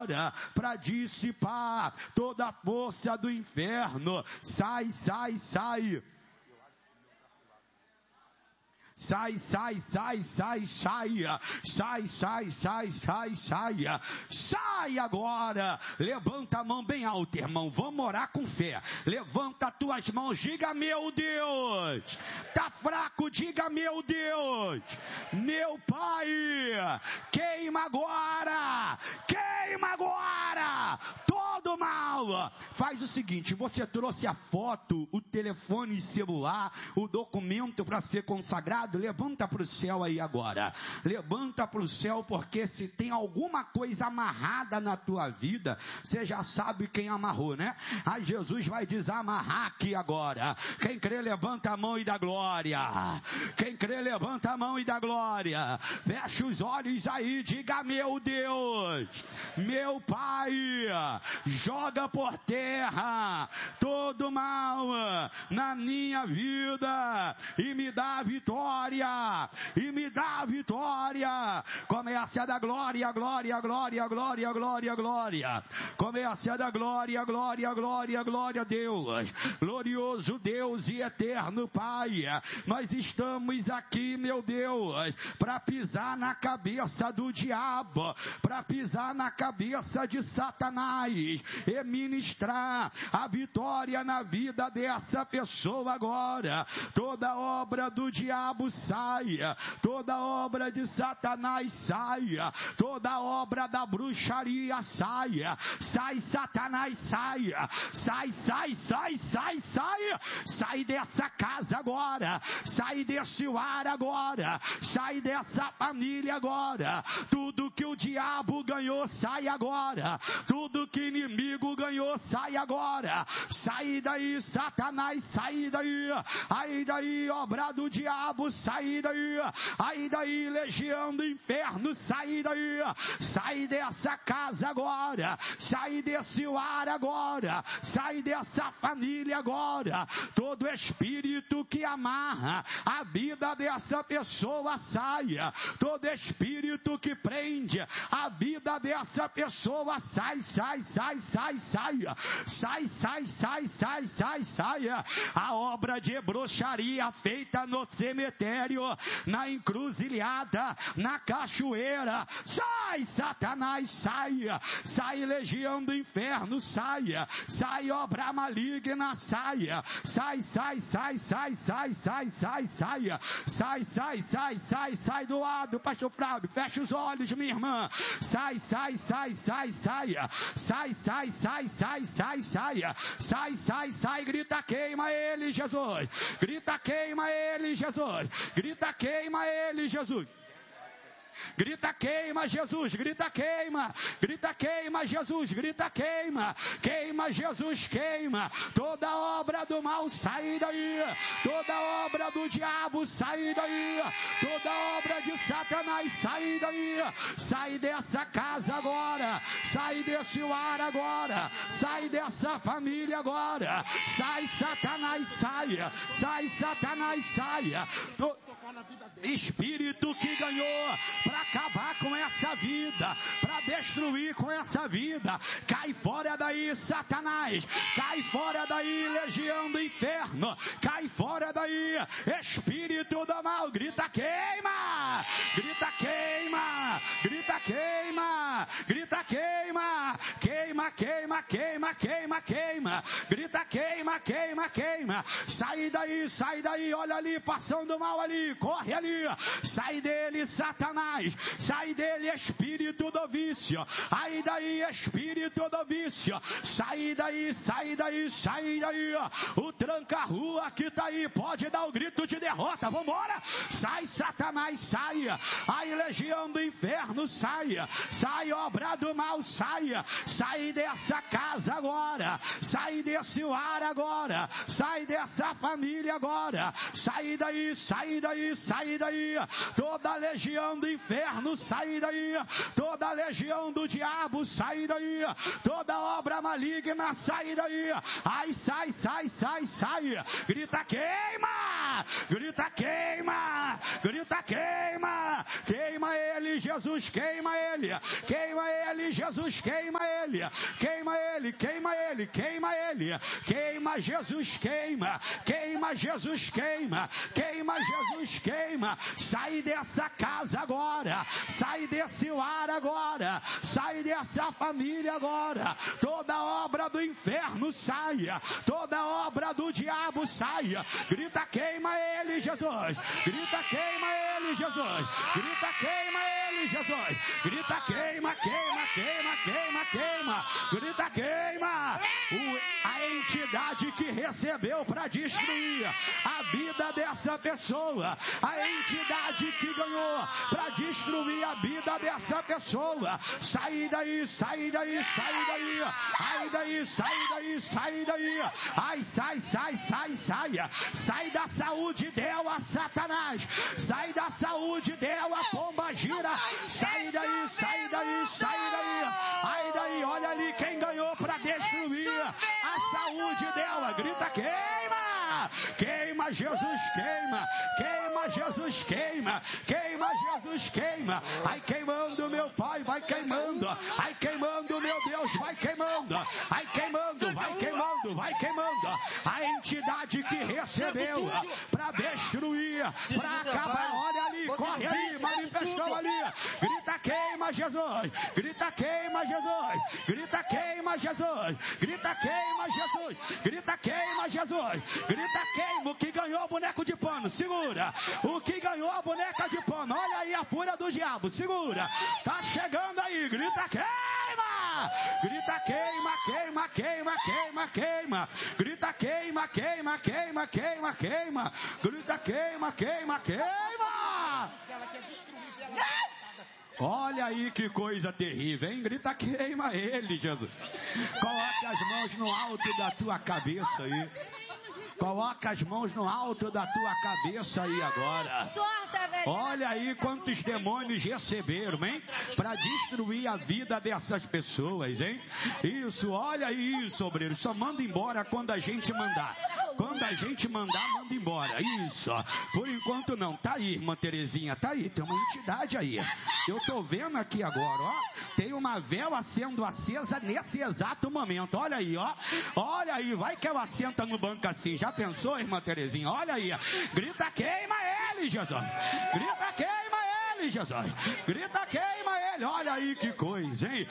agora, para dissipar toda a força do inferno. Sai, sai, sai. Sai, sai, sai, sai, saia. Sai, sai, sai, sai, saia. Sai agora. Levanta a mão bem alta, irmão. Vamos orar com fé. Levanta as tuas mãos. Diga, meu Deus. Tá fraco, diga, meu Deus. Meu Pai. Queima agora. Queima agora. Todo mal. Faz o seguinte, você trouxe a foto, o telefone celular, o documento para ser consagrado. Levanta para o céu aí agora. Levanta para o céu, porque se tem alguma coisa amarrada na tua vida, você já sabe quem amarrou, né? Aí Jesus vai desamarrar aqui agora. Quem crê, levanta a mão e dá glória. Quem crê, levanta a mão e dá glória. Fecha os olhos aí, diga, meu Deus, meu Pai, joga por terra todo mal na minha vida e me dá vitória. E me dá vitória. Comece a dar glória, glória, glória, glória, glória, glória. Comece a dar glória, glória, glória, glória a Deus. Glorioso Deus e eterno Pai. Nós estamos aqui, meu Deus, para pisar na cabeça do diabo, para pisar na cabeça de Satanás e ministrar a vitória na vida dessa pessoa agora. Toda obra do diabo saia, toda obra de Satanás saia, toda obra da bruxaria saia. Sai, Satanás, saia. Sai, sai, sai, sai, sai. Sai dessa casa agora. Sai desse lar agora. Sai dessa família agora. Tudo que o diabo ganhou, sai agora. Tudo que inimigo ganhou, sai agora. Sai daí, Satanás, sai daí. Aí daí, obra do diabo, sai daí. Aí daí, legião do inferno, sai daí. Sai dessa casa agora. Sai desse lar agora. Sai dessa família agora. Todo espírito que amarra a vida dessa pessoa, saia. Todo espírito que prende a vida dessa pessoa, sai, sai, sai, sai, saia. Sai, sai, sai, sai, sai, saia. A obra de bruxaria feita no cemitério, na encruzilhada, na cachoeira, sai, Satanás, saia. Sai, legião do inferno, saia. Sai, obra maligna, saia. Sai, sai, sai, sai, sai, sai, sai, saia. Sai, sai, sai, sai, sai do lado, pastor Flávio, fecha os olhos, minha irmã. Sai, sai, sai, sai, saia. Sai, sai, sai, sai, sai, saia. Sai, sai, sai, grita, queima ele, Jesus. Grita, queima ele, Jesus. Grita, queima ele, Jesus. Grita, queima, Jesus, grita, queima. Grita, queima, Jesus, grita, queima. Queima, Jesus, queima. Toda obra do mal, sai daí. Toda obra do diabo, sai daí. Toda obra de Satanás, sai daí. Sai dessa casa agora. Sai desse lar agora. Sai dessa família agora. Sai, Satanás, saia. Sai, Satanás, saia. Espírito que ganhou para acabar com essa vida, para destruir com essa vida, cai fora daí, Satanás. Cai fora daí, legião do inferno. Cai fora daí, espírito do mal. Grita, queima. Grita, queima. Grita, queima. Grita, queima. Queima, queima, queima, queima, queima. Grita, queima, queima, queima. Sai daí, olha ali, passando mal ali, corre ali. Sai dele, Satanás. Sai dele, espírito do vício. Aí daí, espírito do vício. Sai daí, sai daí, sai daí. O tranca-rua que tá aí, pode dar o grito de derrota. Vambora. Sai, Satanás, saia. Aí, legião do inferno, saia. Sai, obra do mal, saia. Sai dessa casa agora. Sai desse lar agora. Sai dessa família agora. Sai daí, sai daí. daí, sai daí. Toda legião do inferno, sai daí. Toda legião do diabo, sai daí. Toda obra maligna, sai daí. Ai, sai, sai, sai, sai. Grita queima, grita queima, grita queima. Queima ele, Jesus, queima ele. Queima ele, Jesus, queima ele. Queima ele, queima ele, queima ele. Queima Jesus, queima. Queima Jesus, queima. Queima Jesus, queima. Sai dessa casa agora. Sai desse lar agora. Sai dessa família agora. Toda obra do inferno saia. Toda obra do diabo saia. Grita queima ele, Jesus. Grita queima ele, Jesus. Grita queima ele, Jesus. Grita queima, queima, queima, queima, queima. Grita queima. A entidade que recebeu para destruir a vida dessa pessoa. A entidade que ganhou para destruir a vida dessa pessoa. Sai daí, sai daí, sai daí. Ai daí, sai daí, sai daí. Ai, sai, sai, sai, saia. Sai da saúde dela, Satanás. Sai da saúde dela, pomba gira. Sai daí, sai daí, sai daí. Ai daí, olha ali quem ganhou para destruir a saúde dela. Grita queima. Queima Jesus, queima. Queima Jesus, queima. Queima Jesus, queima. Ai queimando meu Pai, vai queimando. Ai queimando meu Deus, vai queimando. Ai queimando, vai queimando, vai queimando. A entidade que recebeu para destruir, para acabar. Olha ali, corre ali, manifestou ali. Grita queima Jesus. Grita queima Jesus. Grita queima Jesus. Grita queima Jesus. Grita queima Jesus. Grita queima o que ganhou o boneco de pano. Segura. O que ganhou a boneca de pano. Olha aí a fúria do diabo. Segura. Tá chegando aí. Grita queima. Grita queima, queima, queima, queima, queima. Grita queima, queima, queima, queima, queima. Grita queima, queima, queima. Olha aí que coisa terrível, hein? Grita queima ele, Jesus. Coloque as mãos no alto da tua cabeça aí. Coloca as mãos no alto da tua cabeça aí agora. Olha aí quantos demônios receberam, hein? Para destruir a vida dessas pessoas, hein? Isso, olha isso, obreiro. Só manda embora quando a gente mandar. Quando a gente mandar, manda embora. Isso, ó. Por enquanto não. Tá aí, irmã Terezinha, tá aí. Tem uma entidade aí. Eu tô vendo aqui agora, ó. Tem uma vela sendo acesa nesse exato momento. Olha aí, ó. Olha aí, vai que ela senta no banco assim. Já pensou, irmã Terezinha? Olha aí. Grita, queima ele, Jesus. Grita, queima ele, Jesus. Grita, queima ele. Olha aí que coisa, hein?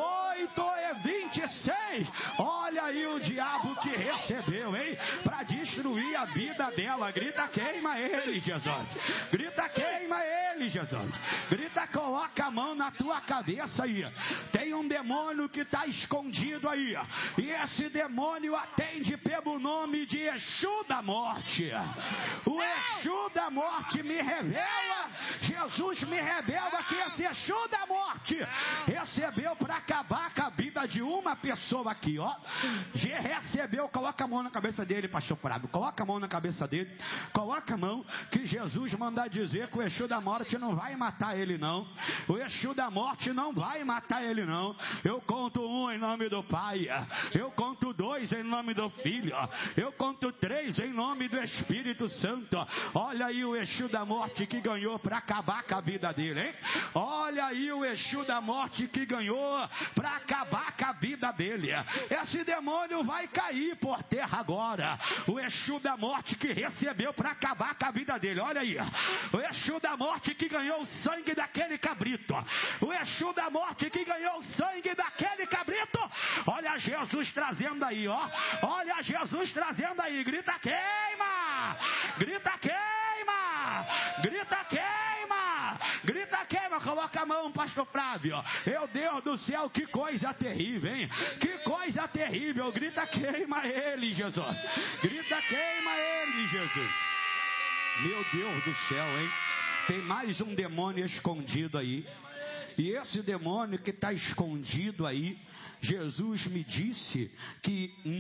8:26. Olha aí o diabo que recebeu, hein? Para destruir a vida dela. Grita, queima ele, Jesus. Grita, queima ele, Jesus. Grita, coloca a mão na tua cabeça aí. Tem um demônio que está escondido aí. E esse demônio atende pelo nome de Exu da morte. O Exu da morte me revela. Jesus me revela que esse Exu da morte recebeu para acabar com a vida de uma pessoa aqui, ó. Recebeu, coloca a mão na cabeça dele, pastor Fábio. Coloca a mão na cabeça dele. Coloca a mão, que Jesus manda dizer que o Exu da morte não vai matar ele, não. O Exu da morte não vai matar ele, não. Eu conto 1 em nome do Pai. Eu conto 2 em nome do Filho. Eu conto 3 em nome do Espírito Santo. Olha aí o Exu da morte que ganhou para acabar com a vida dele, hein? Olha aí o Exu da morte que ganhou para acabar com a vida dele. Esse demônio vai cair por terra agora. O Exu da morte que recebeu para acabar com a vida dele. Olha aí. O Exu da morte que ganhou o sangue daquele cabrito. O Exu da morte que ganhou o sangue daquele cabrito. Olha Jesus trazendo aí, ó. Olha Jesus trazendo aí. Grita queima. Grita queima. Grita queima. Grita queima. Coloca a mão, pastor Flávio. Meu Deus do céu, que coisa terrível, hein? Que coisa terrível. Grita queima ele, Jesus. Grita queima ele, Jesus. Meu Deus do céu, hein? Tem mais um demônio escondido aí. E esse demônio que está escondido aí, Jesus me disse que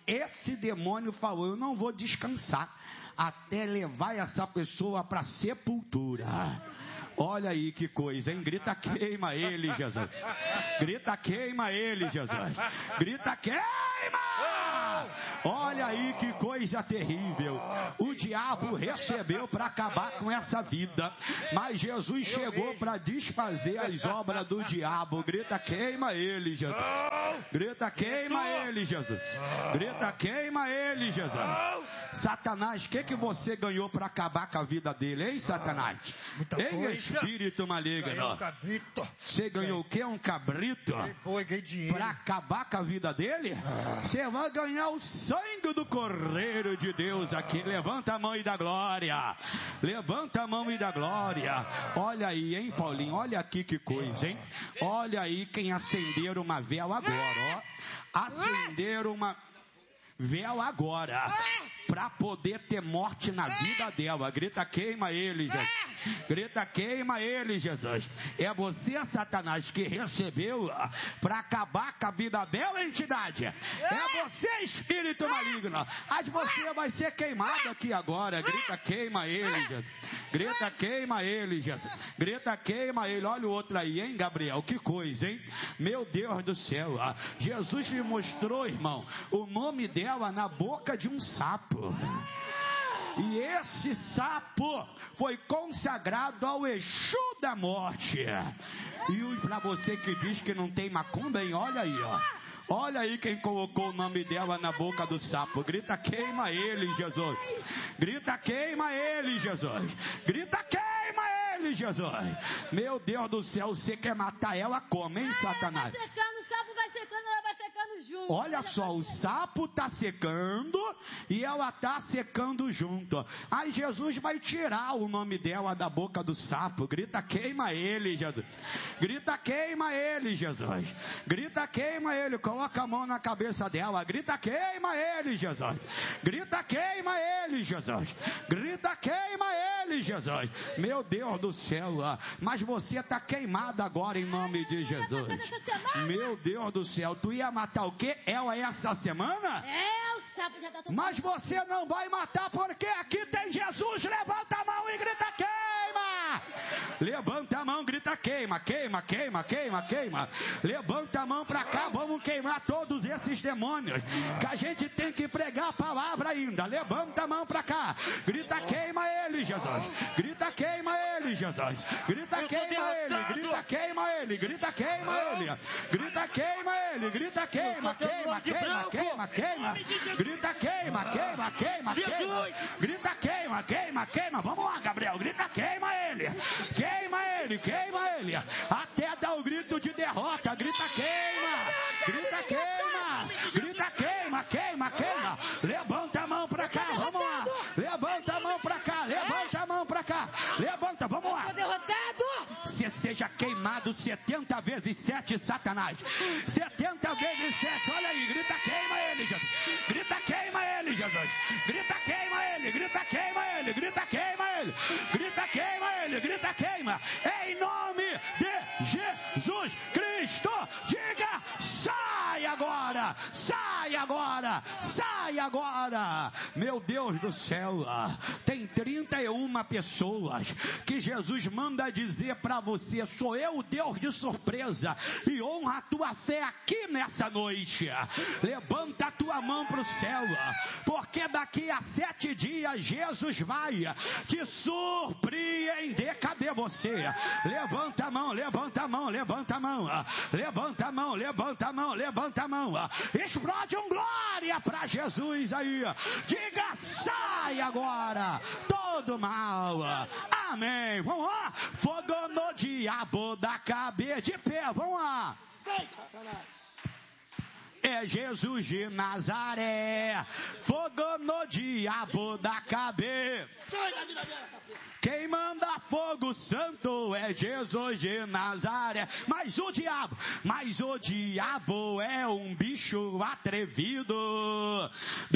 esse demônio falou: eu não vou descansar até levar essa pessoa para a sepultura. Olha aí que coisa, hein? Grita, queima ele, Jesus. Grita, queima ele, Jesus. Grita, queima! Olha aí que coisa terrível. O diabo recebeu para acabar com essa vida, mas Jesus chegou para desfazer as obras do diabo. Grita, queima ele, Jesus. Grita, queima ele, Jesus. Grita, queima ele, Jesus. Satanás, o que você ganhou para acabar com a vida dele, hein, Satanás? Hein, espírito maligno? Você ganhou o quê? Um cabrito? Para acabar com a vida dele? Você vai ganhar o sangue do Cordeiro de Deus aqui. Levanta a mão e dá glória. Levanta a mão e dá glória. Olha aí, hein, Paulinho? Olha aqui que coisa, hein? Olha aí quem acenderam uma vela agora, ó. Acenderam uma vela agora, para poder ter morte na vida dela. Grita, queima ele, Jesus. Grita, queima ele, Jesus. É você, Satanás, que recebeu para acabar com a vida dela, entidade. É você, espírito maligno. Mas você vai ser queimado aqui agora. Grita, queima ele, Jesus. Grita, queima ele, Jesus. Grita, queima ele. Olha o outro aí, hein, Gabriel? Que coisa, hein? Meu Deus do céu. Jesus me mostrou, irmão, o nome dela na boca de um sapo. E esse sapo foi consagrado ao Exu da morte. E para você que diz que não tem macumba, hein? Olha aí, ó. Olha aí quem colocou o nome dela na boca do sapo. Grita, queima ele, Jesus. Grita, queima ele, Jesus. Grita, queima ele, Jesus. Meu Deus do céu, você quer matar ela como, hein, Satanás? Vai secando, o sapo vai secando, ela vai secando junto. Olha só, o sapo está secando e ela está secando junto. Aí Jesus vai tirar o nome dela da boca do sapo. Grita, queima ele, Jesus. Grita, queima ele, Jesus. Grita, queima ele. Coloca a mão na cabeça dela. Grita, queima ele, Jesus. Grita, queima ele, Jesus. Grita, queima ele, Jesus. Meu Deus do céu. Mas você está queimado agora em nome de Jesus. Meu Deus do céu. Tu ia matar o quê? Ela essa semana? É, o sapo já tá todo... Mas você não vai matar porque aqui tem Jesus. Levanta a mão e grita, queima. Levanta a mão, grita, queima, queima, queima, queima, queima. Levanta a mão para cá, vamos queimar todos esses demônios. Que a gente tem que pregar a palavra ainda. Levanta a mão para cá. Grita, queima ele, Jesus. Grita, queima ele, Jesus. Grita, queima ele. Grita, queima ele. Grita, queima ele. Grita, queima ele. Grita, queima, queima, queima, queima, queima. Grita, queima, queima, queima, queima. Grita, queima, queima, queima. Vamos lá, Gabriel. Grita, queima ele. Queima ele, queima ele. Até dar o grito de derrota. Grita, queima. Grita, queima. Grita, queima, queima, queima. Levanta a mão pra cá, vamos lá. Levanta a mão pra cá, levanta a mão pra cá. Levanta, vamos lá. Você seja queimado 70 vezes 7, Satanás. 70 vezes 7. Olha aí, grita, queima ele, Jesus. Grita, queima ele, Jesus. Grita, queima ele. Grita, queima ele. Grita, queima ele. Grita, queima ele. Grita, queima. Em nome de Jesus Cristo. Diga, sai agora. Sai agora. Sai agora. Meu Deus do céu. Tem 31 pessoas que Jesus manda dizer para você: sou eu o Deus de surpresa, e honra a tua fé aqui nessa noite. Levanta a tua mão para o céu, porque daqui a 7 dias Jesus vai te surpreender. Cadê você? Levanta a mão, levanta a mão, levanta a mão, levanta a mão, levanta a mão, levanta a mão. Explode um glória para Jesus aí. Diga, sai agora todo mal. Amém. Vamos lá. Fogo no diabo da cabeça. De pé, vamos lá. É Jesus de Nazaré. Fogo no diabo da cabeça. Quem manda fogo santo é Jesus de Nazaré. Mas o diabo é um bicho atrevido.